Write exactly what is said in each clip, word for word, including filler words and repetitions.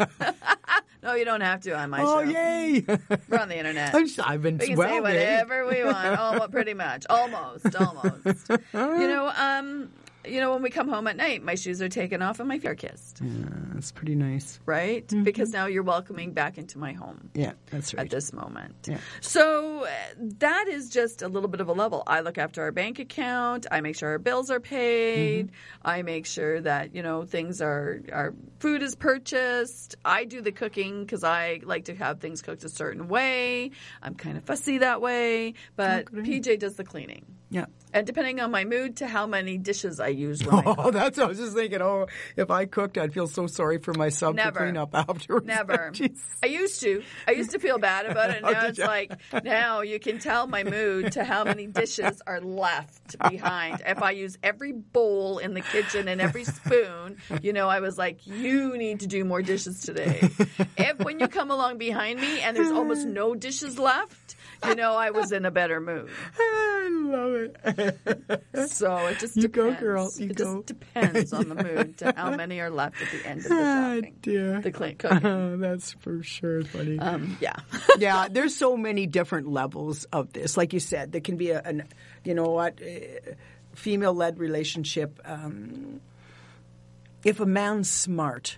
No, you don't have to on my Oh, show. yay! We're on the internet. I'm, I've been We can well, say whatever we want. Almost, pretty much. Almost. Almost. You know, um, you know, when we come home at night, my shoes are taken off and my feet are kissed. Yeah, that's pretty nice. Right? Mm-hmm. Because now you're welcoming back into my home. Yeah, that's right. At this moment. Yeah. So uh, that is just a little bit of a level. I look after our bank account. I make sure our bills are paid. Mm-hmm. I make sure that, you know, things are, our food is purchased. I do the cooking because I like to have things cooked a certain way. I'm kind of fussy that way. But oh, P J does the cleaning. Yeah. And depending on my mood to how many dishes I use when I cook. Oh, that's what I was just thinking. Oh, if I cooked, I'd feel so sorry for myself Never. to clean up afterwards. Never. Jeez. I used to. I used to feel bad about it. Oh, Now did it's ya? like, now you can tell my mood to how many dishes are left behind. If I use every bowl in the kitchen and every spoon, you know, I was like, you need to do more dishes today. If when you come along behind me and there's almost no dishes left, you know, I was in a better mood. I love it. So it just You depends. go, girl. You it go. just depends on the mood to how many are left at the end of the Ah, shopping. dear. The clean cooking. Uh, that's for sure funny. Um, yeah. Yeah, there's so many different levels of this. Like you said, there can be a, an, you know what, uh, female-led relationship. Um, if a man's smart,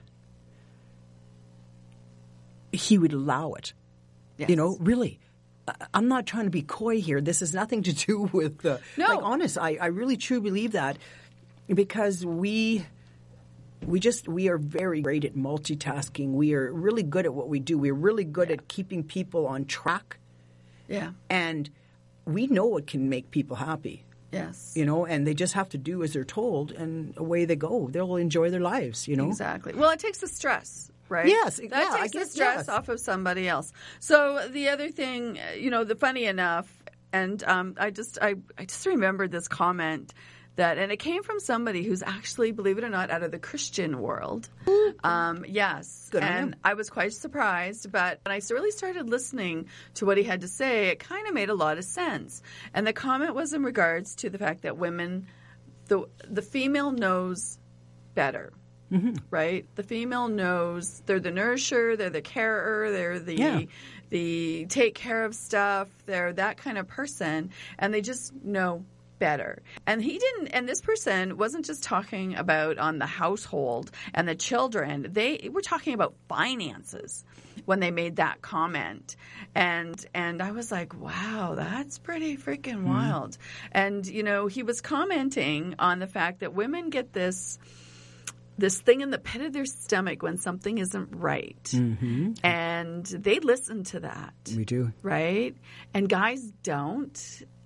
he would allow it. Yes. You know, really. I'm not trying to be coy here. This has nothing to do with the. No. Like, honest, I, I really truly believe that because we. We just we are very great at multitasking. We are really good at what we do. We're really good Yeah. at keeping people on track, Yeah. and we know what can make people happy. Yes. You know, and they just have to do as they're told, and away they go. They'll enjoy their lives. You know, Exactly. Well, it takes the stress, right? Yes, That yeah, I takes the guess, stress yes. off of somebody else. So the other thing, uh, you know, the funny enough, and um, I just I, I just remembered this comment that, and it came from somebody who's actually, believe it or not, out of the Christian world. Um, yes. Good on and him. I was quite surprised, but when I really started listening to what he had to say, it kind of made a lot of sense. And the comment was in regards to the fact that women, the the female knows better. Mm-hmm. Right? The female knows they're the nourisher, they're the carer, they're the Yeah. the take care of stuff, they're that kind of person, and they just know better. And he didn't, and this person wasn't just talking about on the household and the children. They were talking about finances when they made that comment. And and I was like, wow, that's pretty freaking Mm-hmm. wild. And, you know, he was commenting on the fact that women get this this thing in the pit of their stomach when something isn't right. Mm-hmm. And they listen to that. we do. Right? And guys don't.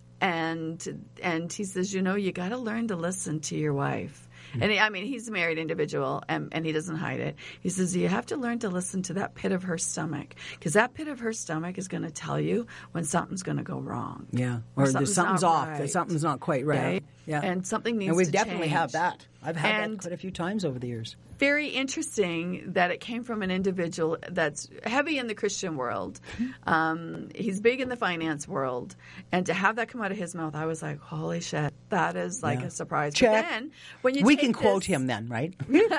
And and he says, you know, you got to learn to listen to your wife. And he, I mean, he's a married individual, and, and he doesn't hide it. He says, you have to learn to listen to that pit of her stomach, because that pit of her stomach is going to tell you when something's going to go wrong. Yeah, Or or, something's there's something's not off. right. That something's not quite right. Right? Yeah, And something needs and we to definitely have change. that. I've had And- that quite a few times over the years. Very interesting that it came from an individual that's heavy in the Christian world. Um, he's big in the finance world. And to have that come out of his mouth, I was like, holy shit, that is like Yeah. a surprise. Check. But then, when you We take can quote this- him then, right?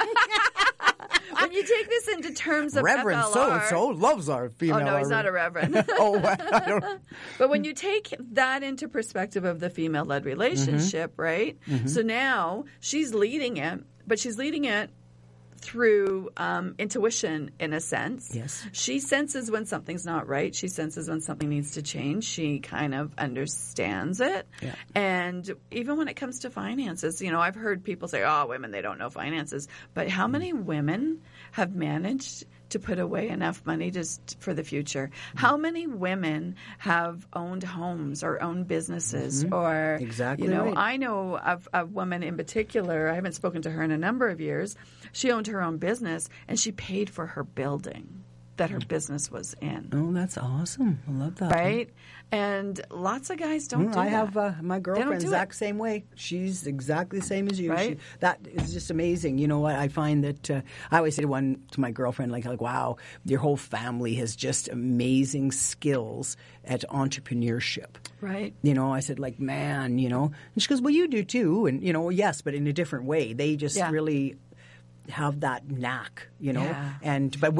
When you take this into terms of Reverend F L so R, and so loves our female. Oh, no, he's not a reverend. Oh, I don't. But when you take that into perspective of the female-led relationship, Mm-hmm. right? So now she's leading it, but she's leading it through um, intuition, in a sense. Yes. She senses when something's not right. She senses when something needs to change. She kind of understands it. Yeah. And even when it comes to finances, you know, I've heard people say, oh, women, they don't know finances. But how many women have managed to put away enough money just for the future? How many women have owned homes or owned businesses or, Exactly you know, right. I know of a woman in particular, I haven't spoken to her in a number of years. She owned her own business and she paid for her building that her business was in. Oh, that's awesome. I love that. Right? And lots of guys don't Mm, do I that. have uh, my girlfriend's do exact it. same way. She's exactly the same as you. Right? She, that is just amazing. You know what? I find that uh, I always say to one to my girlfriend, like, like, wow, your whole family has just amazing skills at entrepreneurship. Right. You know, I said, like, man, you know, and she goes, well, you do too, and you know, yes, but in a different way. They just Yeah. really have that knack, you know, Yeah. and but.